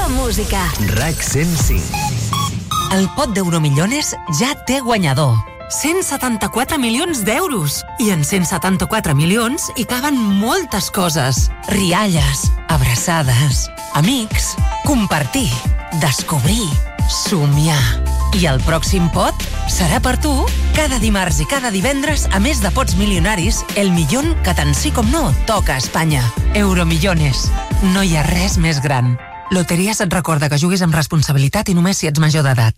teva música. RAC 105. El pot d'Euromillones ja té guanyador. 174 milions d'euros. I en 174 milions hi caben moltes coses. Rialles, abraçades, amics, compartir, descobrir, somiar. I el pròxim pot serà per tu. Cada dimarts i cada divendres, a més de pots milionaris, el millón que tant sí com no toca a Espanya. Euromillones. No hi ha res més gran. Loteries et recorda que juguis amb responsabilitat i només si ets major d'edat.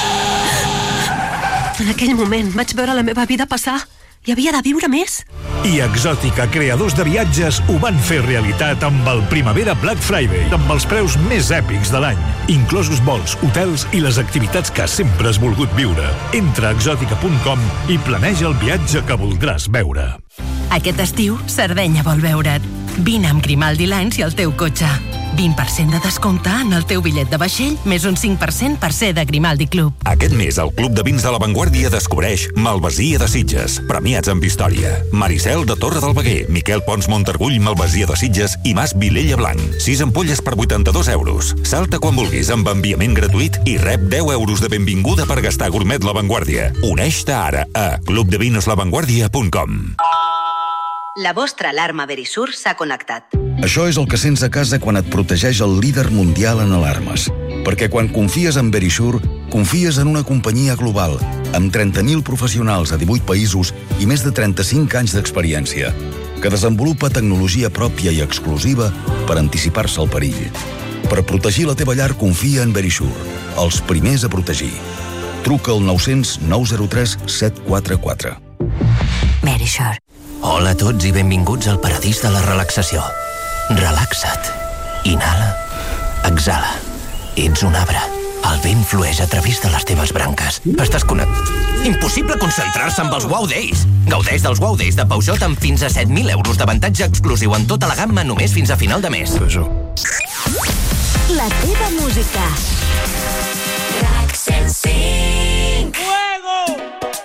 En aquell moment vaig veure la meva vida passar i havia de viure més. I Exòtica, creadors de viatges, ho van fer realitat amb el Primavera Black Friday, amb els preus més èpics de l'any, inclosos vols, hotels i les activitats que sempre has volgut viure. Entra a exòtica.com i planeja el viatge que voldràs veure. Aquest estiu, Sardenya vol veure't. Vine amb Grimaldi Lines i el teu cotxe. 20% de descompte en el teu bitllet de vaixell, més un 5% per ser de Grimaldi Club. Aquest mes, el Club de Vins de La Vanguardia descobreix Malvasia de Sitges, premiats amb història. Maricel de Torre del Veguer, Miquel Pons Montargull, Malvasia de Sitges i Mas Vilella Blanc. 6 ampolles per 82 euros. Salta quan vulguis amb enviament gratuït i rep 10 euros de benvinguda per gastar gourmet La Vanguardia. Uneix-te ara a clubdevinslavanguardia.com. La vostra alarma Verisur s'ha connectat. Això és el que sents a casa quan et protegeix el líder mundial en alarmes. Perquè quan confies en Verisur, confies en una companyia global, amb 30.000 professionals a 18 països i més de 35 anys d'experiència, que desenvolupa tecnologia pròpia i exclusiva per anticipar-se al perill. Per protegir la teva llar, confia en Verisur, els primers a protegir. Truca al 900 903 744. Verisur. Hola a tots i benvinguts al paradís de la relaxació. Relaxa't. Inhala. Exhala. Ets un arbre. El vent flueix a través de les teves branques. Estàs connectat. Impossible concentrar-se amb els Wow Days. Gaudeix dels Wow Days de Peugeot amb fins a 7.000 euros d'avantatge exclusiu en tota la gamma només fins a final de mes. La teva música. RAC 105.